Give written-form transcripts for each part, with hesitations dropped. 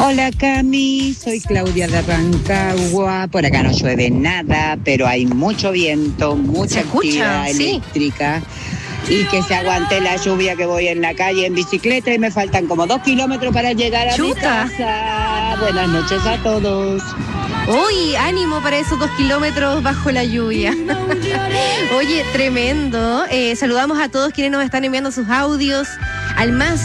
Hola Cami, soy Claudia de Rancagua. Por acá no llueve nada, pero hay mucho viento, mucha actividad eléctrica. Y que se aguante la lluvia, que voy en la calle en bicicleta y me faltan como 2 kilómetros para llegar a mi casa. Buenas noches a todos. Uy, ánimo para esos 2 kilómetros bajo la lluvia. Oye, tremendo. Saludamos a todos quienes nos están enviando sus audios al más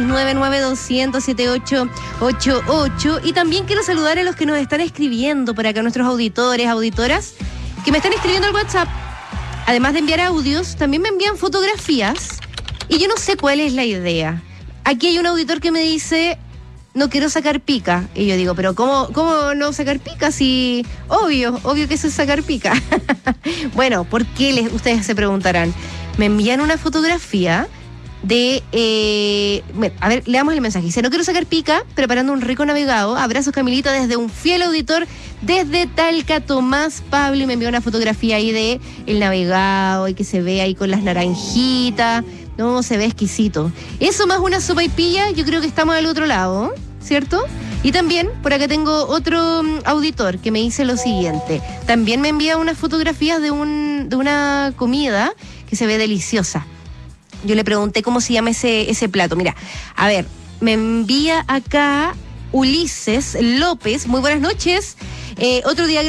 569-9200-7888. Y también quiero saludar a los que nos están escribiendo por acá, nuestros auditores, auditoras, que me están escribiendo al WhatsApp. Además de enviar audios, también me envían fotografías. Y yo no sé cuál es la idea. Aquí hay un auditor que me dice: no quiero sacar pica. Y yo digo, pero ¿cómo no sacar pica? Si obvio que eso es sacar pica. Bueno, ¿por qué ustedes se preguntarán? Me envían una fotografía de... a ver, leamos el mensaje. Dice: no quiero sacar pica, preparando un rico navegado. Abrazos, Camilita, desde un fiel auditor desde Talca, Tomás Pablo. Y me envió una fotografía ahí de el navegado y que se ve ahí con las naranjitas. No, se ve exquisito. Eso más una sopaipilla, yo creo que estamos al otro lado, ¿cierto? Y también, por acá tengo otro auditor que me dice lo siguiente. También me envía unas fotografías de una comida que se ve deliciosa. Yo le pregunté cómo se llama ese plato. Mira, a ver, me envía acá Ulises López. Muy buenas noches. Otro día